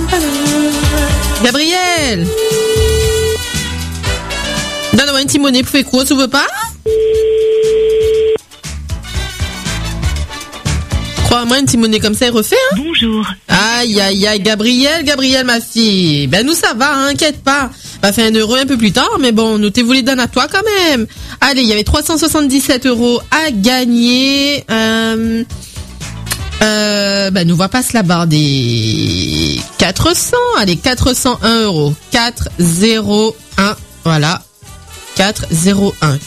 Gabriel, donne-moi une petite monnaie pour faire quoi, tu veux pas? Crois-moi, une petite monnaie comme ça, il refait, hein? Bonjour. Aïe, aïe, aïe, Gabriel, ma fille. Ben, nous, ça va, hein, inquiète pas. Va faire 1 euro un peu plus tard, mais bon, nous vous les donne à toi quand même. Allez, il y avait 377 € à gagner. Nous va passer la barre des 400. Allez, 401 €. 401. Voilà. 401.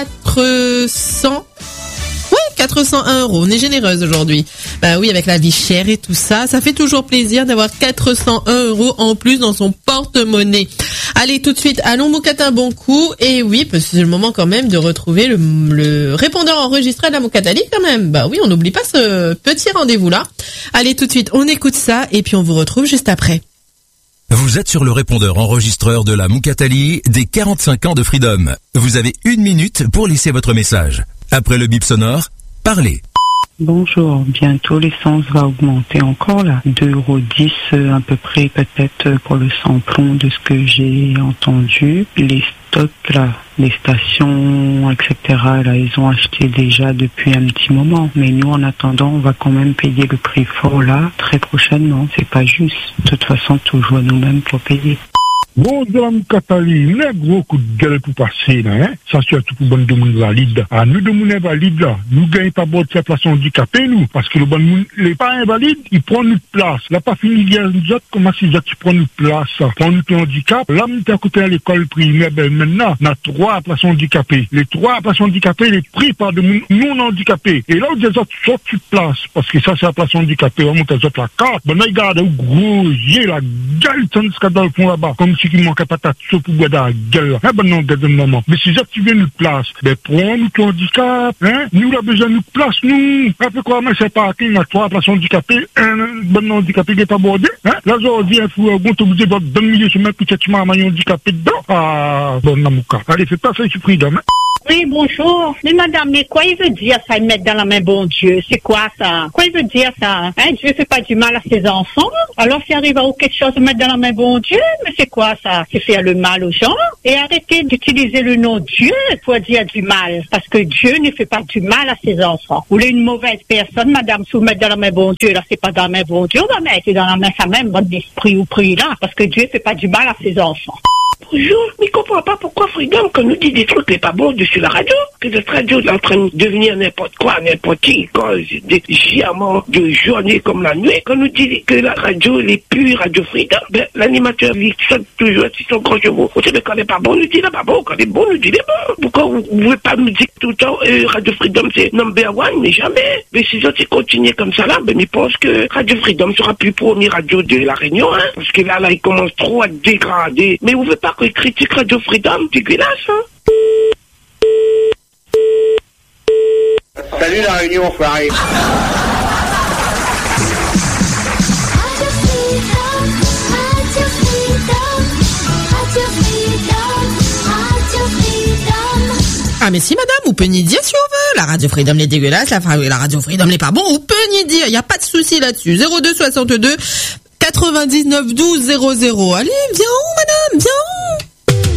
400. Ouais, 401 €. On est généreuse aujourd'hui. Bah oui, avec la vie chère et tout ça, ça fait toujours plaisir d'avoir 401 € en plus dans son porte-monnaie. Allez, tout de suite, allons Moukata un bon coup. Et oui, parce que c'est le moment quand même de retrouver le répondeur enregistré de la Moukatali quand même. Bah oui, on n'oublie pas ce petit rendez-vous-là. Allez, tout de suite, on écoute ça et puis on vous retrouve juste après. Vous êtes sur le répondeur enregistreur de la Moukatali des 45 ans de Freedom. Vous avez 1 minute pour laisser votre message. Après le bip sonore, parlez. Bonjour, bientôt l'essence va augmenter encore là, 2,10 € à peu près peut-être pour le samplon de ce que j'ai entendu. Les stocks là, les stations, etc. là, ils ont acheté déjà depuis un petit moment. Mais nous en attendant, on va quand même payer le prix fort là très prochainement. C'est pas juste. De toute façon, toujours nous-mêmes pour payer. Bonjour, Moukatali, il y a un gros coup de gueule pour passer, là, hein. Ça, surtout pour bon de monde valide. Ah, nous, de monde valide, là, nous gagnons pas beaucoup de place handicapés, nous, parce que le bon monde, les pas invalides, ils prennent notre place. Là, pas fini, il y a nous autres, comment c'est qui prennent notre place, prennent notre handicap. Là, nous, t'es à côté à l'école primaire, ben, maintenant, on a 3 places handicapées. Les 3 places handicapées, les pris par de non handicapés. Et là, où des autres sortent de place, parce que ça, c'est la place handicapée, on monte les autres la carte. Ben, là, ils gardent un gros yé, la gueule, tandis qu'il dans le fond là-bas, comme si il manquait pas ta soupe pour boire dans la gueule. Eh ben non, deuxième moment. Mais si tu viens nous place, ben prends-nous ton handicap, hein. Nous, avons besoin de nous place, nous. Après quoi, mais c'est pas qu'il y a 3 places handicapées, un bon handicapé qui est pas bordé, hein. Là, aujourd'hui, il faut obligé de donner sur même peut-être un handicapé dedans. Ah, bon, Namouka. Allez, fais pas ça, je suis Freedom, hein. Oui, bonjour. Mais madame, mais quoi il veut dire ça, mettre dans la main bon Dieu? C'est quoi ça? Quoi il veut dire ça? Hein, Dieu fait pas du mal à ses enfants. Alors s'il arrive à quelque chose de mettre dans la main bon Dieu, mais c'est quoi ça? C'est faire le mal aux gens. Et arrêtez d'utiliser le nom Dieu pour dire du mal. Parce que Dieu ne fait pas du mal à ses enfants. Vous voulez une mauvaise personne, madame, si vous mettez dans la main bon Dieu, là, c'est pas dans la main bon Dieu, on va mettre dans la main sa même, votre esprit ou prix là. Parce que Dieu fait pas du mal à ses enfants. Bonjour, mais je comprends pas pourquoi Freedom, quand nous dit des trucs n'est pas bons dessus la radio, que cette radio est en train de devenir n'importe quoi, n'importe qui, quand des giamants de journée comme la nuit, quand nous dit que la radio est pure Radio Freedom, ben, l'animateur, il sonne toujours, si son gros chevaux, on sait quand n'est pas bon, nous dit là pas bon, quand est bon, nous dit là bon. Pourquoi vous pouvez pas nous dire tout le temps, Radio Freedom c'est number 1, mais jamais. Mais si ça continue comme ça là, ben, je pense que Radio Freedom sera plus première radio de la Réunion, hein, parce que là, il commence trop à dégrader. Mais vous ne pouvez pas qu'il critique Radio Freedom, dégueulasse, hein. Salut la Réunion, enfoiré. Ah mais si madame, vous pouvez ni dire si on veut. La Radio Freedom est dégueulasse, la Radio Freedom n'est pas bon, vous pouvez ni dire, il n'y a pas de souci là-dessus. 02 62 99 12 00. Allez, viens où madame, viens où?